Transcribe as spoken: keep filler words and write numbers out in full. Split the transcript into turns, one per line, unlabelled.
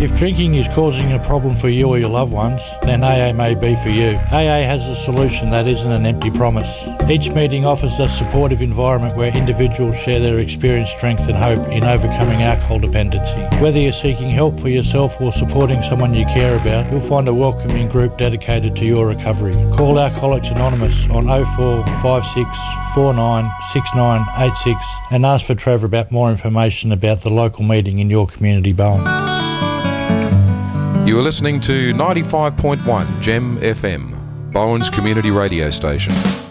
If drinking is causing a problem for you or your loved ones, then A A may be for you. A A has a solution that isn't an empty promise. Each meeting offers a supportive environment where individuals share their experience, strength and hope in overcoming alcohol dependency. Whether you're seeking help for yourself or supporting someone you care about, you'll find a welcoming group dedicated to your recovery. Call Alcoholics Anonymous on oh four five six four nine six nine eight six and ask for Trevor about more information about the local meeting in your community, Bowen.
You are listening to ninety-five point one Gem F M, Bowen's community radio station.